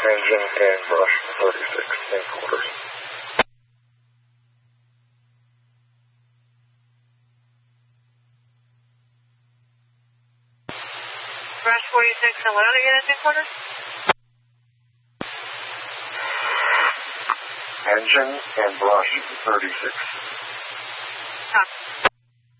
Engine and brush 36 in quarters. Brush 46 and what other units in quarters? Engine and brush 36. Copy.